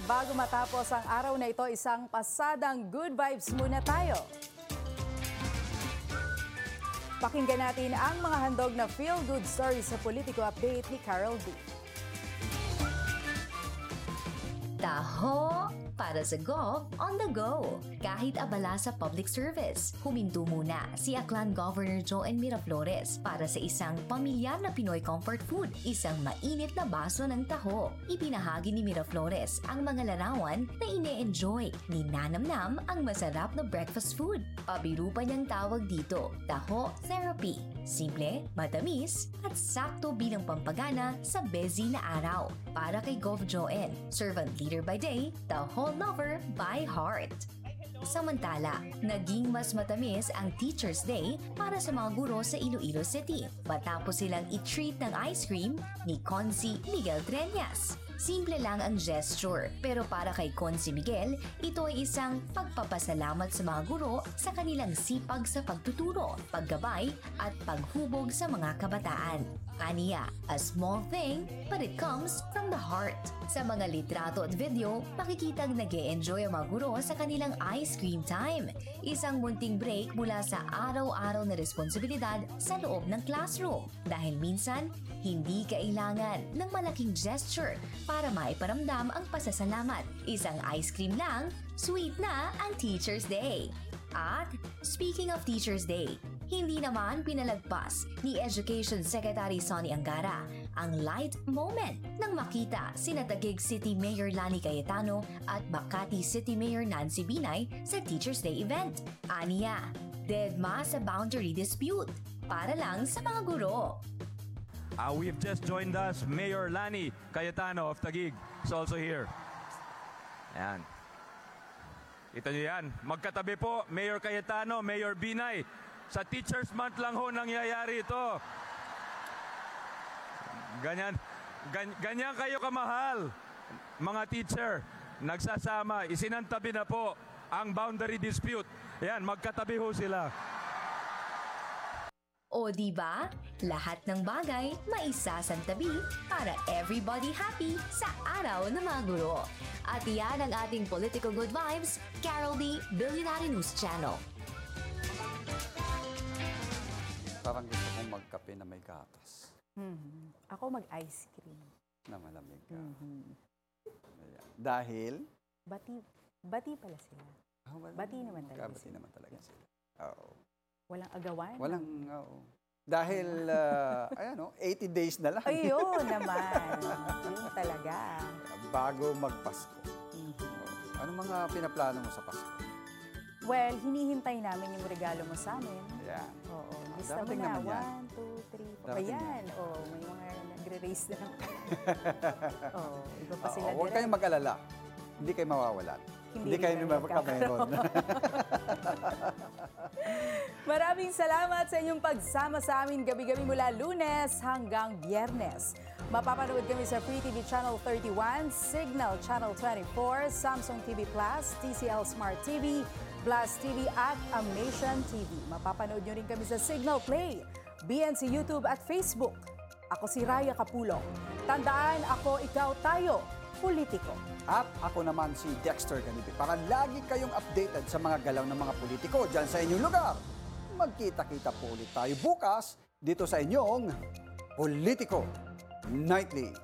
bago matapos ang araw na ito, isang pasadang good vibes muna tayo. Pakinggan natin ang mga handog na feel-good stories sa Politico Update ni Carol D. Taho para sa Gov on the go. Kahit abala sa public service, huminto muna si Aklan Governor Joe Miraflores para sa isang pamilyar na Pinoy comfort food, isang mainit na baso ng taho. Ipinahagi ni Miraflores ang mga larawan na ine-enjoy ni Nanamnam ang masarap na breakfast food. Pabiru pa niyang tawag dito, taho therapy. Simple, matamis, at sakto bilang pampagana sa busy na araw. Para kay Gov Joen, servant leader by day, taho lover by heart. Samantala, naging mas matamis ang Teacher's Day para sa mga guro sa Iloilo City matapos silang i-treat ng ice cream ni Consi Miguel Treñas. Simple lang ang gesture, pero para kay Consi Miguel, ito ay isang pagpapasalamat sa mga guro sa kanilang sipag sa pagtuturo, paggabay at paghubog sa mga kabataan. Aniya, a small thing, but it comes from the heart. Sa mga litrato at video, makikitang nag-e-enjoy ang mga guro sa kanilang ice cream time. Isang munting break mula sa araw-araw na responsibilidad sa loob ng classroom. Dahil minsan, hindi kailangan ng malaking gesture para maiparamdam ang pasasalamat. Isang ice cream lang, sweet na ang Teacher's Day. At speaking of Teacher's Day, hindi naman pinalagpas ni Education Secretary Sonny Angara ang light moment nang makita sina Taguig City Mayor Lani Cayetano at Makati City Mayor Nancy Binay sa Teacher's Day event. Aniya, deadma sa boundary dispute para lang sa mga guro. We've just joined us, Mayor Lani Cayetano of Taguig is also here. Ayan. Kita nyo yan. Magkatabi po, Mayor Cayetano, Mayor Binay. Sa Teachers Month lang ho nangyayari ito. Ganyan kayo kamahal, mga teacher. Nagsasama, isinantabi na po ang boundary dispute. Ayan, magkatabi ho sila. O diba? Lahat ng bagay maisasantabi para everybody happy sa araw ng mga guro. At yan ang ating Political Good Vibes, Carol D. Billionaire News Channel. Parang gusto kong magkape na may gatas. Ako mag-ice cream. Na malamig ka. Ayan. Dahil? Bati pala sila. Bati naman talaga Bati sila. naman talaga sila. Oo. Walang agawan? Walang, oo. Dahil, 80 days na lang. Ayun naman. Yun talaga. Bago magpasko. Ano mga pinaplano mo sa Pasko? Well, hinihintay namin yung regalo mo sa amin. Ayan. Oo. Lista mo Darating na. naman yan. 1, 2, 3, 4. Darating Ayan. Oo, may mga nagre-race na. Oo, iba pa sila Huwag kayong mag-alala. Hindi kayo mawawalan. Hindi kayo magkakameron. Maraming salamat sa inyong pagsama sa amin gabi-gabi mula Lunes hanggang Biyernes. Mapapanood kami sa Free TV Channel 31, Signal Channel 24, Samsung TV Plus, TCL Smart TV, Blast TV at Amation TV. Mapapanood nyo rin kami sa Signal Play, BNC YouTube at Facebook. Ako si Raya Capulong. Tandaan, ako, ikaw, tayo, politiko. At ako naman si Dexter Ganibe. Para lagi kayong updated sa mga galaw ng mga politiko dyan sa inyong lugar. Magkita-kita po ulit tayo bukas dito sa inyong Politico Nightly.